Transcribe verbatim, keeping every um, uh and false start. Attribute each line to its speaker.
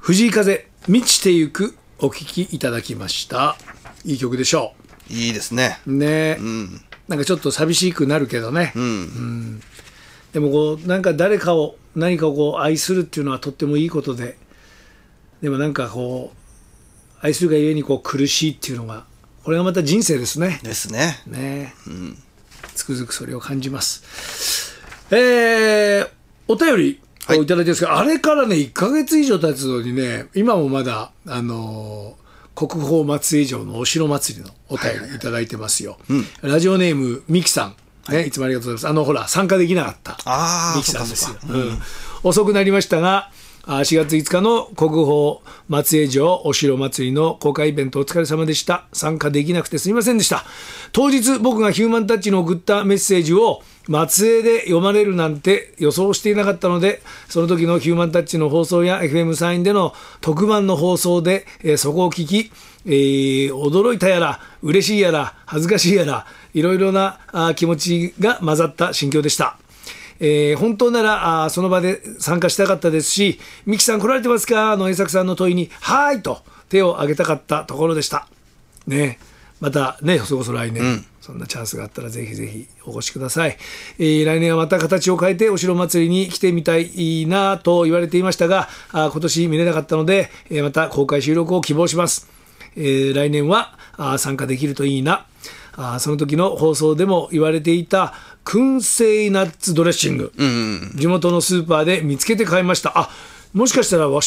Speaker 1: 藤井風満ちてゆくお聴きいただきました。いい曲でしょ
Speaker 2: う。いいですね。
Speaker 1: ね、うん、なんかちょっと寂しくなるけどね、うんうん、でもこうなんか誰かを何かをこう愛するっていうのはとってもいいことで、でもなんかこう愛するがゆえにこう苦しいっていうのが、これがまた人生ですね。
Speaker 2: ですね。
Speaker 1: ね、うん、つくづくそれを感じます。えー、お便りをいただいてるんですけど、はい、あれからねいっかげつ以上経つのにね、今もまだあのー、国宝松江城のお城祭りのお便りいただいてますよ、はいはい、うん、ラジオネームミキさん、ね、はい、いつもありがとうございます。あのほら参加できなかったミキさんですよ、うん、遅くなりましたがしがついつかの国宝松江城お城祭りの公開イベントお疲れ様でした。参加できなくてすみませんでした。当日僕がヒューマンタッチに送ったメッセージを松江で読まれるなんて予想していなかったので、その時のヒューマンタッチの放送や エフエム サインでの特番の放送で、えー、そこを聞き、えー、驚いたやら嬉しいやら恥ずかしいやらいろいろなあ気持ちが混ざった心境でした。えー、本当ならあその場で参加したかったですし、ミキさん来られてますかの栄作さんの問いにはーいと手を挙げたかったところでしたね。またね、そこそ来年、うん、そんなチャンスがあったらぜひぜひお越しください。えー、来年はまた形を変えてお城祭りに来てみたいなと言われていましたが、あ今年見れなかったので、えー、また公開収録を希望します。えー、来年はあ参加できるといいな。あその時の放送でも言われていた燻製ナッツドレッシング、うんうん、地元のスーパーで見つけて買いました。あ、もしかしたら